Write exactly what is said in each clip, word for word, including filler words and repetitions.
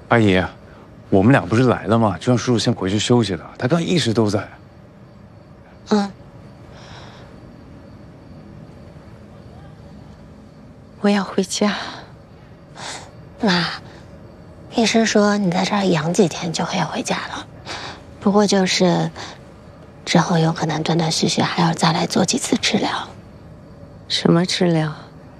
阿姨，我们俩不是来了吗？就让叔叔先回去休息了，他刚一直都在。 嗯。我要回家。妈，医生说你在这儿养几天就可以回家了，不过就是之后有可能断断续续还要再来做几次治疗。什么治疗？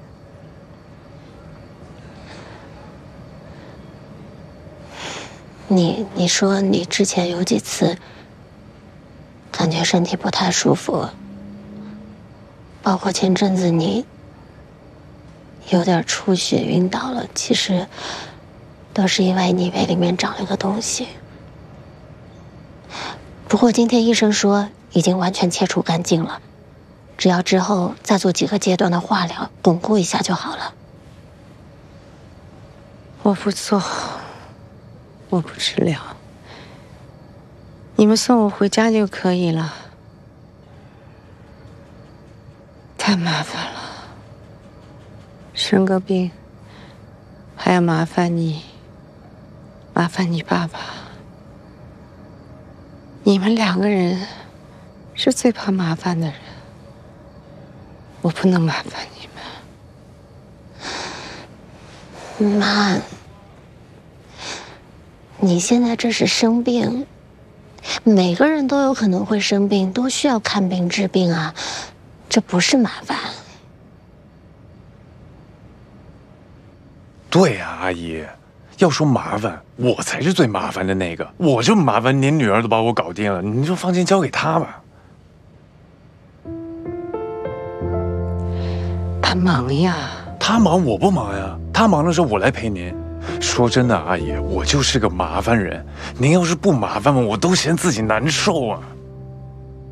你你说你之前有几次感觉身体不太舒服，包括前阵子你有点出血晕倒了，其实都是因为你胃里面长了个东西。不过今天医生说已经完全切除干净了，只要之后再做几个阶段的化疗，巩固一下就好了。我不做，我不治疗，你们送我回家就可以了。太麻烦了，生个病还要麻烦你，麻烦你爸爸。你们两个人是最怕麻烦的人，我不能麻烦你们。妈，你现在这是生病，每个人都有可能会生病，都需要看病治病啊，这不是麻烦。 对呀，阿姨，要说麻烦，我才是最麻烦的那个。我就麻烦您女儿都把我搞定了，你就放心交给她吧。 他忙呀。 她忙我不忙呀，她忙的时候我来陪您。说真的，阿姨，我就是个麻烦人，您要是不麻烦我，我都嫌自己难受啊。